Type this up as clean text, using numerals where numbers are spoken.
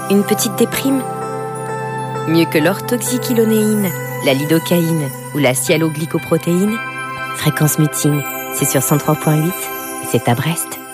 Une petite déprime? Mieux que l'orthoxyquilonéine, la lidocaïne ou la sialoglycoprotéine? Fréquence Muting, c'est sur 103.8 et c'est à Brest.